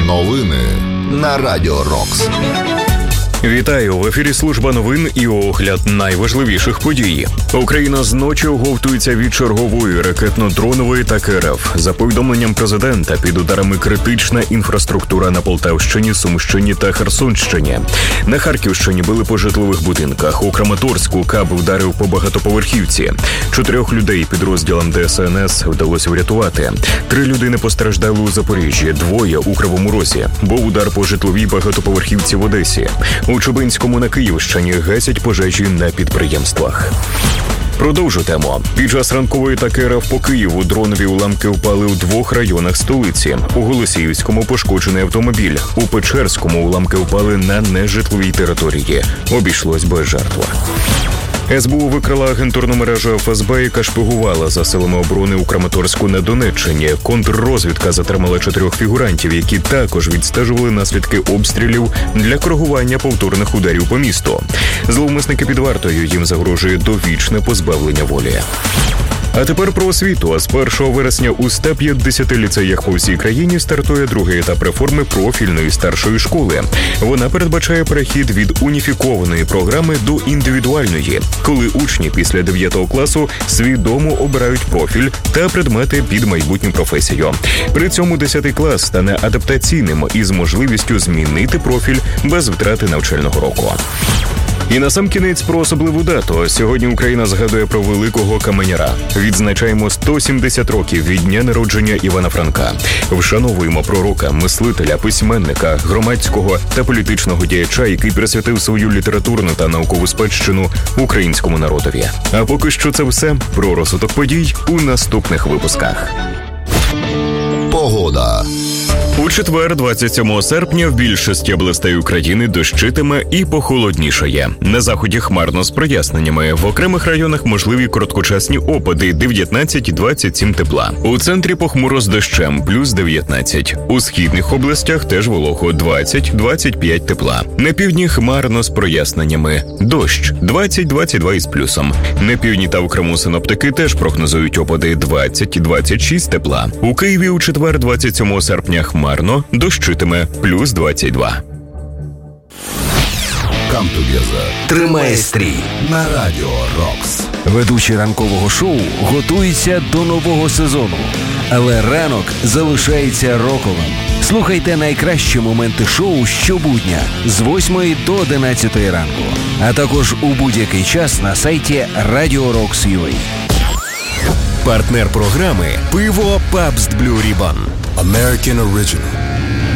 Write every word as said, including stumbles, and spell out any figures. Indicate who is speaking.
Speaker 1: Новини на Радіо Рокс.
Speaker 2: Вітаю! В ефірі служба новин і огляд найважливіших подій. Україна зночі оговтується від чергової ракетно-дронової атаки РФ. За повідомленням президента, під ударами критична інфраструктура на Полтавщині, Сумщині та Херсонщині. На Харківщині били по житлових будинках. У Краматорську КАБ вдарив по багатоповерхівці. Чотирьох людей підрозділам Де Ес Ен Ес вдалося врятувати. Три людини постраждали у Запоріжжі, двоє у Кривому Розі. Був удар по житловій багатоповерхівці в Одесі. У Чубинському на Київщині гасять пожежі на підприємствах. Продовжу тему. Під час ранкової атаки РФ по Києву дронові уламки впали у двох районах столиці. У Голосіївському пошкоджений автомобіль. У Печерському уламки впали на нежитловій території. Обійшлось без жертв. Ес Бе У викрила агентурну мережу Еф Ес Бе, яка шпигувала за силами оборони у Краматорську на Донеччині. Контррозвідка затримала чотирьох фігурантів, які також відстежували наслідки обстрілів для коригування повторних ударів по місту. Зловмисники під вартою, їм загрожує довічне позбавлення волі. А тепер про освіту. З першого вересня у ста п'ятдесяти ліцеях по всій країні стартує другий етап реформи профільної старшої школи. Вона передбачає перехід від уніфікованої програми до індивідуальної, коли учні після дев'ятого класу свідомо обирають профіль та предмети під майбутню професію. При цьому десятий клас стане адаптаційним із можливістю змінити профіль без втрати навчального року. І насамкінець про особливу дату. Сьогодні Україна згадує про великого каменяра. Відзначаємо сто сімдесят років від дня народження Івана Франка. Вшановуємо пророка, мислителя, письменника, громадського та політичного діяча, який присвятив свою літературну та наукову спадщину українському народові. А поки що це все. Про розвиток подій у наступних випусках.
Speaker 1: Погода.
Speaker 2: У четвер, двадцять сьомого серпня, в більшості областей України дощитиме і похолоднішає. На заході хмарно з проясненнями. В окремих районах можливі короткочасні опади – дев'ятнадцять - двадцять сім тепла. У центрі похмуро з дощем – плюс дев'ятнадцять. У східних областях теж волого – двадцять - двадцять п'ять тепла. На півдні хмарно з проясненнями. Дощ – двадцять - двадцять два із плюсом. На півдні та в Криму синоптики теж прогнозують опади – двадцять - двадцять шість тепла. У Києві у четвер, двадцять сьомого серпня, хмарно, дощитиме плюс двадцять два.
Speaker 1: Come together.
Speaker 3: Тримає стрій
Speaker 1: На Радіо Рокс.
Speaker 3: Ведучий ранкового шоу готується до нового сезону, але ранок залишається роковим. Слухайте найкращі моменти шоу щобудня з восьмої до одинадцятої ранку, а також у будь-який час на сайті радіо рокс крапка ю а.
Speaker 4: Партнер програми «Пиво Пабст Блю Рібан».
Speaker 1: American Original.